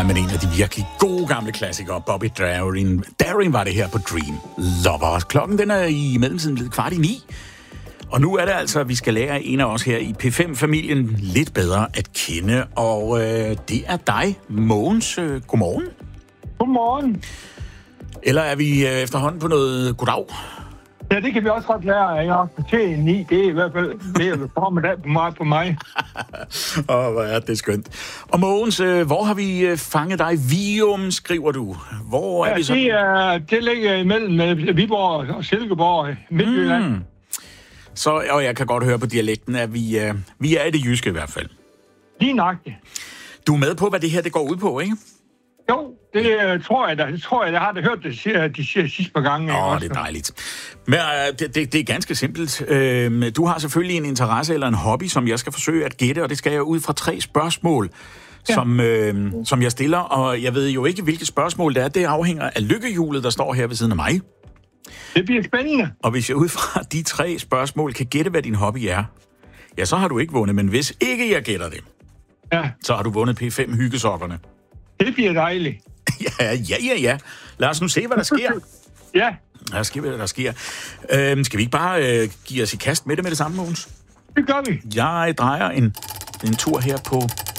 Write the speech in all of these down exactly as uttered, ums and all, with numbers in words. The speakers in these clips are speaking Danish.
men en af de virkelig gode gamle klassikere, Bobby Darin. Darin var det her på Dream Lover. Klokken den er i mellemtiden blevet kvart i ni. Og nu er det altså, at vi skal lære en af os her i P fem-familien lidt bedre at kende. Og øh, det er dig, Mogens. Øh, godmorgen. Godmorgen. Eller er vi øh, efterhånden på noget goddag? Ja, det kan vi også godt lære. Jeg har til ni. Det er i hvert fald mere formiddag på mig. På mig. Åh, hvor er det skønt. Og Mogens, øh, hvor har vi øh, fanget dig? Vium, skriver du. Hvor er ja, vi så? Det, er, det ligger imellem øh, Viborg og Silkeborg, Midtjylland. Mm. Så, og jeg kan godt høre på dialekten, at vi, øh, vi er i det jyske i hvert fald. Lige nøjagtigt. Du er med på, hvad det her det går ud på, ikke? Jo, det øh, tror jeg da. Det tror jeg, jeg har det hørt, det siger, de siger sidste par gange. Åh, det er dejligt. Men øh, det, det, det er ganske simpelt. Øh, du har selvfølgelig en interesse eller en hobby, som jeg skal forsøge at gætte, og det skal jeg ud fra tre spørgsmål, ja. som, øh, som jeg stiller. Og jeg ved jo ikke, hvilke spørgsmål det er. Det afhænger af lykkehjulet, der står her ved siden af mig. Det bliver spændende. Og hvis jeg ud fra de tre spørgsmål kan gætte, hvad din hobby er, ja, så har du ikke vundet. Men hvis ikke jeg gætter det, ja. så har du vundet P fem hyggesokkerne. Det bliver dejligt. ja, ja, ja, ja. Lad os nu se, hvad der sker. ja. Lad os se, hvad der sker. Øhm, skal vi ikke bare øh, give os i kast med det med det samme, Mogens? Det gør vi. Jeg drejer en, en tur her på...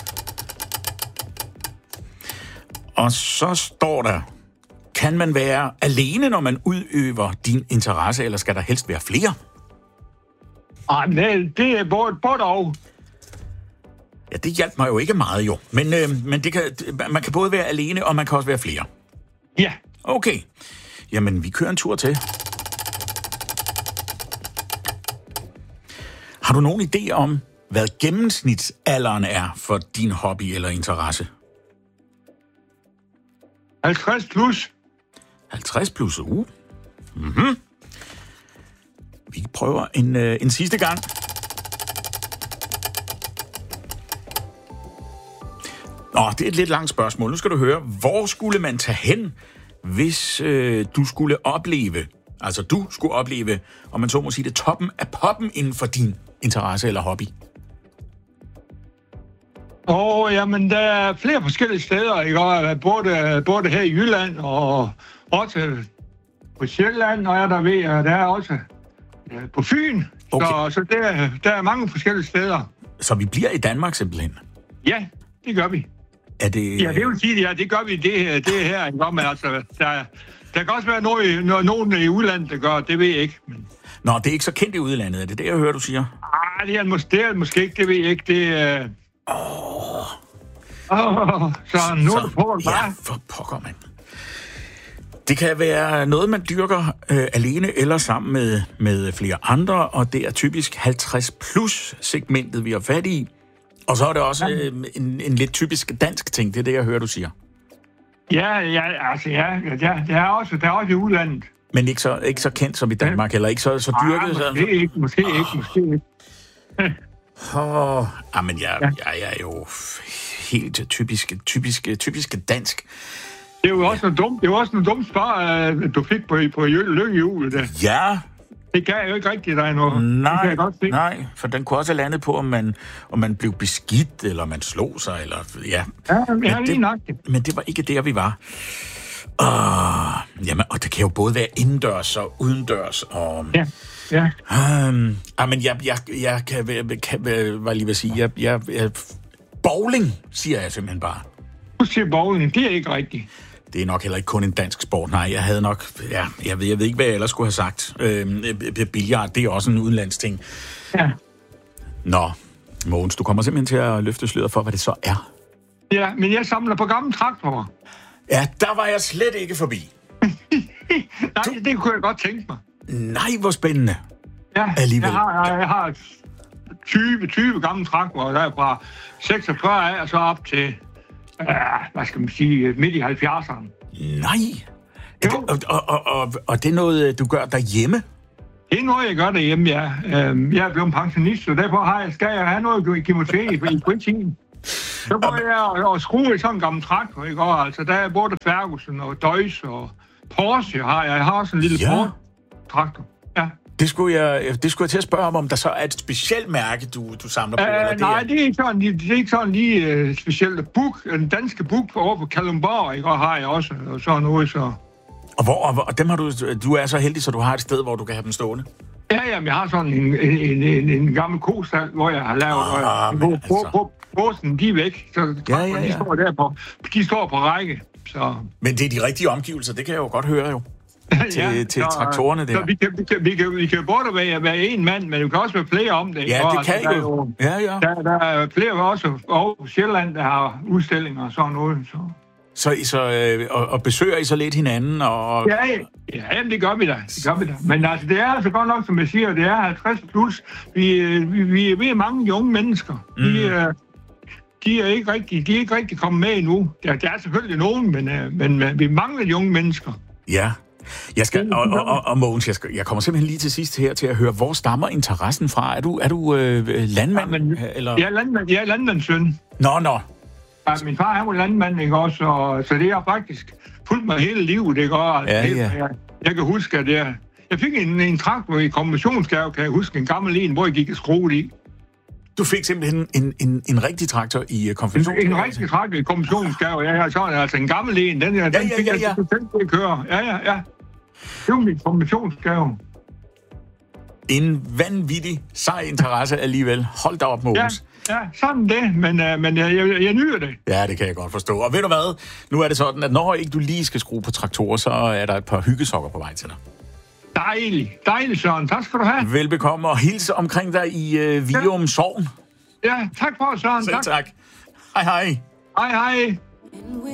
Og så står der... Kan man være alene, når man udøver din interesse, eller skal der helst være flere? Ej, men det er både, både og. Ja, det hjalp mig jo ikke meget, jo. Men, øh, men det kan, man kan både være alene, og man kan også være flere. Ja. Okay. Jamen, vi kører en tur til. Har du nogen idé om, hvad gennemsnitsalderen er for din hobby eller interesse? halvtreds plus. halvtreds plus, uh. Mm-hmm. Vi prøver en, øh, en sidste gang. Nå, det er et lidt langt spørgsmål. Nu skal du høre, hvor skulle man tage hen, hvis øh, du skulle opleve, altså du skulle opleve, om man så må sige det, toppen af poppen inden for din interesse eller hobby? Åh, oh, jamen, der er flere forskellige steder, ikke? Både, både her i Jylland og også på Sjælland, og jeg der ved, at der er også ja, på Fyn. Okay. Så, så der, der er mange forskellige steder. Så vi bliver i Danmark simpelthen? Ja, det gør vi. Er det... Ja, det vil sige, ja, det gør vi det, det her. Ikke? Men altså, der, der kan også være noget, noget, nogen i udlandet, der gør, det ved jeg ikke. Men... Nå, det er ikke så kendt i udlandet, er det det, jeg hører, du siger? Nej, det er, mås- det er måske ikke, det ved jeg ikke. Det øh... Åh... Oh, så nu er du på, ja, for pokker, mand. Det kan være noget, man dyrker øh, alene eller sammen med, med flere andre, og det er typisk halvtreds plus segmentet, vi har fat i. Og så er det også øh, en, en lidt typisk dansk ting, det er det, jeg hører, du siger. Ja, ja, altså ja, ja det er også, det er også i udlandet. Men ikke så, ikke så kendt som i Danmark, eller ikke så, så dyrket? Ah, måske ikke, måske oh. ikke, måske ikke. Åh, oh, ah, men jeg, ja. jeg er jo helt typisk, typisk, typisk dansk. Det er jo også noget dumt, det er jo også noget dumt svar, du fik på, på lykkehjulet. Ja. Det kan jeg jo ikke rigtig dig noget. Nej, det godt nej, for den kunne også have landet på, om man, om man blev beskidt, eller man slog sig, eller ja. Ja, men, ja, lige nok. Men det var ikke der, vi var. Uh, jamen, og det kan jo både være indendørs og udendørs. Og, ja, ja. Um, ah, men jeg, jeg, jeg kan, kan, kan hvad lige vil sige, jeg, jeg, jeg, bowling, siger jeg simpelthen bare. Du siger bowling, det er ikke rigtigt. Det er nok heller ikke kun en dansk sport. Nej, jeg havde nok... Ja, jeg ved, jeg ved ikke, hvad jeg ellers skulle have sagt. Øhm, billard, det er også en udenlandsk ting. Ja. Nå, Mogens, du kommer simpelthen til at løfte sløret for, hvad det så er. Ja, men jeg samler på gamle traktorer. Ja, der var jeg slet ikke forbi. Nej, du... det kunne jeg godt tænke mig. Nej, hvor spændende. Ja, alligevel. Jeg har, jeg, jeg har tyve, tyve gamle traktorer, der er fra seksogfyrre af og så op til... Uh, hvad skal man sige, midt i halvfjerdserne. Nej! Det, og, og, og, og, og det er noget, du gør derhjemme? Det er noget, jeg gør derhjemme, ja. Uh, jeg er blevet pensionist, så derfor har jeg, skal jeg have noget at give mig til i fritiden. Så går jeg og, og skruer i sådan en gammel traktor, ikke? Og altså, der er både Ferguson og Deutz og Porsche har jeg. Jeg har også en lille ja. Porsche-traktor. Ja. Det skulle jeg, det skulle jeg til at spørge om, om der så er et specielt mærke, du, du samler på? Uh, eller det nej, er... det er ikke sådan, det er ikke sådan lige uh, specielt. Buk, den danske buk over på Kalundborg, ikke, og har jeg også, og sådan noget, så... Og, hvor, og, og dem har du, du er så heldig, så du har et sted, hvor du kan have dem stående? Ja, jamen, jeg har sådan en, en, en, en gammel kostal, hvor jeg har lavet... Ah, øh, men hvor altså. hvor båsen, de er væk, så Ja, ja, ja. de står der på, de står på række, så... Men det er de rigtige omgivelser, det kan jeg jo godt høre jo. Til, ja, til så, traktorerne der. Så vi kan, vi kan, vi kan, vi kan både være, være en mand, men vi kan også være flere om det. Ja, og, det kan altså, der jo. jo. Ja, ja. Der, der er flere også over på Sjælland, der har udstillinger og sådan noget, så... Så, så øh, og, og besøger I så lidt hinanden? Og... Ja, ja, ja, jamen, det gør vi da. Det gør vi da. Men altså, det er altså godt nok, som jeg siger, det er halvtreds plus. Vi, vi, vi, vi er mange unge mennesker. Mm. De, øh, de, er ikke rigtig, de er ikke rigtig kommet med endnu. Der, der er selvfølgelig nogen, men, øh, men øh, vi mangler de unge mennesker. Ja. Jeg skal, og, og, og, og Mogens, jeg, skal, jeg kommer simpelthen lige til sidst her til at høre, hvor stammer interessen fra? Er du, er du øh, landmand? Ja, men, eller? Jeg er landmand, jeg er landmandssøn. Nå, nå. Ja, min far, han var landmand, ikke også? Og, så det har faktisk fulgt mig hele livet, ikke også? Ja, helt, ja. Jeg, jeg kan huske, at jeg, jeg fik en, en traktor i kombinationsgave, kan jeg huske, en gammel en, hvor jeg gik og skruede i. Du fik simpeltten en, en, en rigtig traktor i uh, konfirmation? En, en rigtig traktor i kombinationsgave, ja, ja, sådan, altså en gammel en, den, ja, den ja, ja, fik ja, jeg ja. til at køre. Ja, ja, ja. Det var min kombinationsgave. En vanvittig sej interesse alligevel. Hold da op, Mogens. Ja, ja, sådan det, men, uh, men jeg, jeg, jeg nyder det. Ja, det kan jeg godt forstå. Og ved du hvad? Nu er det sådan, at når ikke du lige skal skrue på traktorer, så er der et par hyggesokker på vej til dig. Dejligt, dejligt, Søren. Tak skal du have. Velbekomme og hilse omkring dig i uh, Vium ja. Sogn. Ja, tak for, Søren. Selv tak. Hej, hej. Hej, hej.